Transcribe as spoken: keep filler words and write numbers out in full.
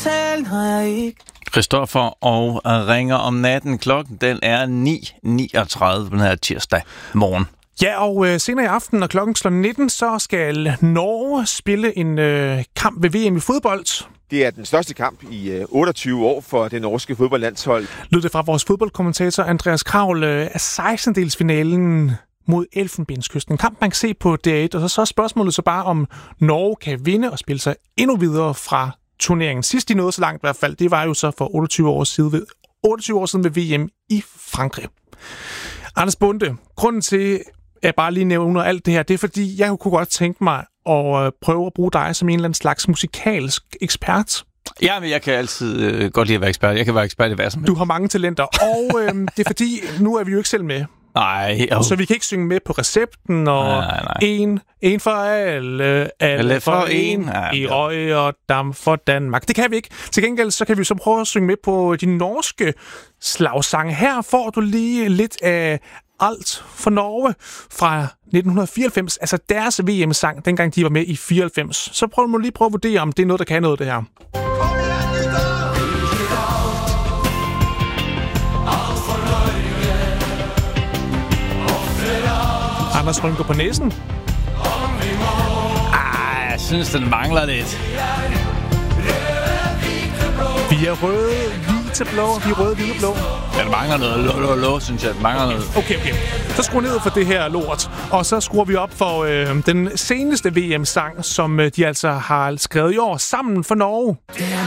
tale, når jeg ikke... Christoffer og ringer om natten. Klokken den er ni niogtredive den her tirsdag morgen. Ja, og øh, senere i aften, når klokken slår nitten, så skal Norge spille en øh, kamp ved V M i fodbold. Det er den største kamp i øh, otteogtyve år for det norske fodboldlandshold. Lød det fra vores fodboldkommentator Andreas Kravl øh, af sekstendedelsfinalen mod Elfenbenskysten. En kamp, man kan se på D et, og så, så er spørgsmålet så bare, om Norge kan vinde og spille sig endnu videre fra turneringen. Sidst de nåede så langt i hvert fald, det var jo så for otteogtyve år siden ved, otteogtyve år siden ved V M i Frankrig. Anders Bonde, grunden til, at jeg bare lige nævner alt det her, det er fordi, jeg kunne godt tænke mig at prøve at bruge dig som en eller anden slags musikalsk ekspert. Ja, men jeg kan altid øh, godt lide at være ekspert. Jeg kan være ekspert i hvad som helst. Du har mange talenter, og øh, det er fordi, nu er vi jo ikke selv med. Nej. Oh. Så vi kan ikke synge med på recepten, og nej, nej, nej. en, en for alle, alle, alle for, for en, ja, i røg og dam for Danmark. Det kan vi ikke. Til gengæld så kan vi så prøve at synge med på de norske slagsange. Her får du lige lidt af Alt for Norge fra nitten fireoghalvfems, altså deres V M-sang, dengang de var med i fireoghalvfems. Så prøv nu lige prøve at vurdere, om det er noget, der kan noget, det her. Anders rynker på næsen. Ah, jeg synes, den mangler lidt. Vi er røde, hvide blå. Vi er røde, hvide blå. Ja, der mangler noget lå, lå, lå, synes jeg. Der mangler noget. Okay, okay. Så skruer ned for det her lort. Og så skruer vi op for øh, den seneste V M-sang, som øh, de altså har skrevet i år sammen for Norge.